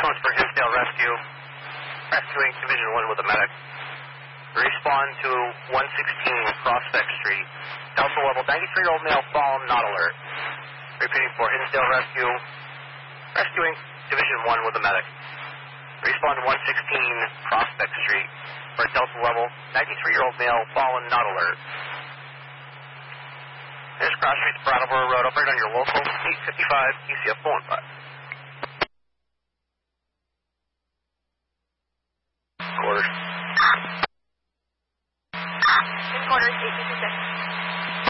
for Hinsdale Rescue. Rescuing Division 1 with a medic. Respond to 116 Prospect Street. Delta level, 93-year-old male, fallen, not alert. Repeating for Hinsdale Rescue. Rescuing Division 1 with a medic. Respond to 116 Prospect Street. For Delta level, 93-year-old male, fallen, not alert. There's Cross Street, Brattleboro Road, operate on your local 855 ECF 415.